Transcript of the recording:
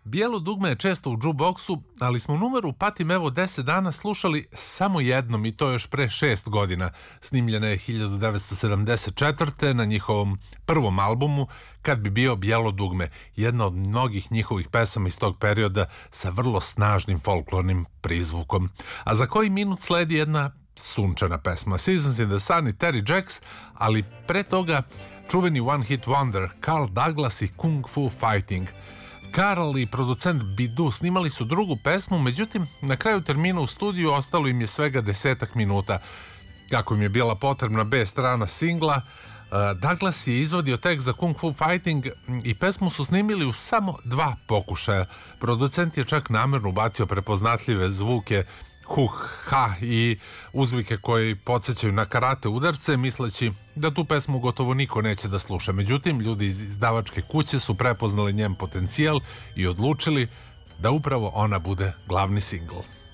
Bijelo dugme je često u jukeboxu, ali smo numeru Patim evo 10 dana slušali samo jednom i to još pre 6 godina. Snimljena je 1974. na njihovom prvom albumu Kad bi bio bijelo dugme, jedna od mnogih njihovih pesama iz tog perioda sa vrlo snažnim folklornim prizvukom. A za koji minut sledi jedna sunčana pesma, Seasons in the Sun i Terry Jacks, ali pre toga čuveni One Hit Wonder, Carl Douglas i Kung Fu Fighting. Karl i producent Bidu snimali su drugu pesmu, međutim, na kraju termina u studiju ostalo im je svega 10 minuta. Kako im je bila potrebna B strana singla, Douglas je izvadio tekst za Kung Fu Fighting i pesmu su snimili u samo 2 pokušaja. Producent je čak namerno ubacio prepoznatljive zvuke ha i uzvike koji podsjećaju na karate udarce, misleći da tu pesmu gotovo niko neće da sluša. Međutim, ljudi iz izdavačke kuće su prepoznali njen potencijal i odlučili da upravo ona bude glavni singl.